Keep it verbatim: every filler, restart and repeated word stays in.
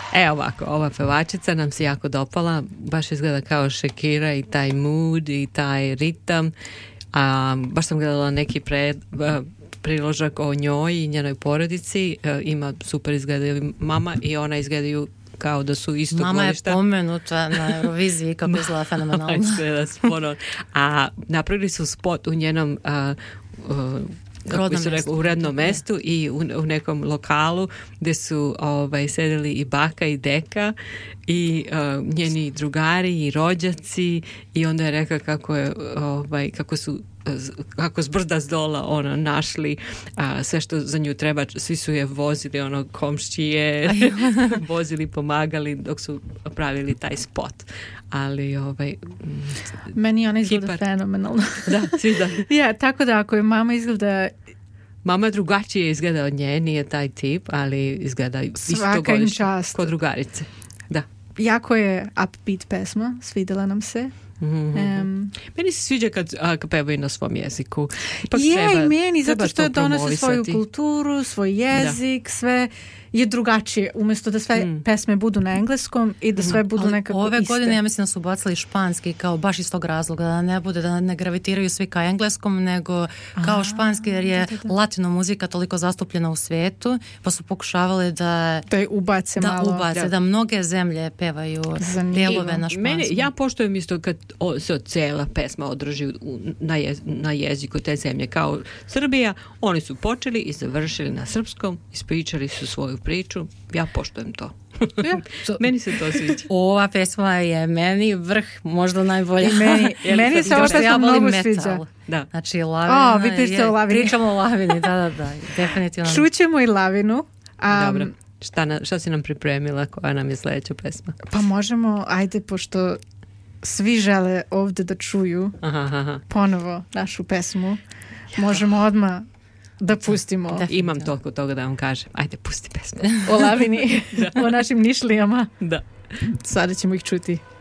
E ovako, ova pevačica nam se jako dopala, baš izgleda kao Shakira i taj mood i taj ritam. A, baš sam gledala neki pred, priložak o njoj i njenoj porodici. E, ima super izgledaju mama i ona izgledaju kao da su isto Mama godišta. je pomenuta na Euroviziji kako izgleda fenomenalno. A napravili su spot u njenom a, a, kako bi se rekao, u rednom mestu i u, u nekom lokalu gdje su ovaj, sedeli i baka i deka i uh, njeni drugari i rođaci i onda je rekla kako je ovaj, kako su kako zbrzda zdola ono našli a, sve što za nju treba, svi su je vozili ono komšije vozili, pomagali dok su pravili taj spot, ali ovaj meni ona izgleda fenomenalno. Da, svi da. Ja, tako da ako je mama izgleda mama drugačije izgleda od nje, nije taj tip, ali izgleda isto godišnje kod drugarice. Da. Jako je upbeat pesma, svidjela nam se. Mm-hmm. Um, meni se sviđa kad, a, kad pevaju na svom jeziku. Ipak je treba, i meni, zato što je donose promovisati. svoju kulturu, svoj jezik, da. Sve je drugačije, umjesto da sve mm. pesme budu na engleskom i da sve budu ali nekako ove iste. Godine ja mislim da su bacili španski kao baš iz tog razloga, da ne bude, da ne gravitiraju svi ka engleskom, nego kao A, španski, jer je da, da, da. latino muzika toliko zastupljena u svijetu, pa su pokušavali da da ubace da malo. Ubace, da. da mnoge zemlje pevaju dijelove na španskom. Mene, ja poštujem isto kad o, se cijela pesma održi u, na, jez, na jeziku te zemlje, kao Srbija, oni su počeli i završili na srpskom, ispričali su svoju priču, ja poštujem to. Ja, meni se to sviđa. Ova pesma je meni vrh, možda najbolja. I meni, meni se ova pesma ja mnogo sviđa. Da. Znači, Lavina. O, vi pričate o Lavini. Pričamo o Lavini, da, da, da. Definitivno. Čućemo i Lavinu. Um, Dobro. Šta, na, šta si nam pripremila? Koja nam je sljedeća pesma? Pa možemo, ajde, pošto svi žele ovdje da čuju aha, aha. ponovo našu pesmu, ja. možemo odmah da pustimo. Da, imam toliko toga da vam kažem. Ajde, pusti pesmu. O Lavini, o našim Nišlijama. Da. Sada ćemo ih čuti.